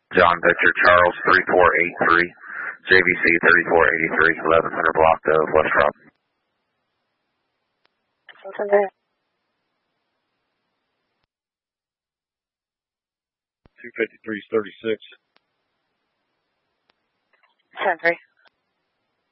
John Victor Charles 3483, JVC 3483, 1100 block of West Rock. 253 36. 10-3.